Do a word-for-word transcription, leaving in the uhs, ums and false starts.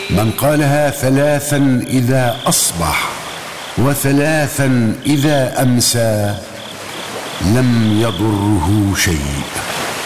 من قالها ثلاثا إذا أصبح وثلاثا إذا أمسى لم يضره شيء.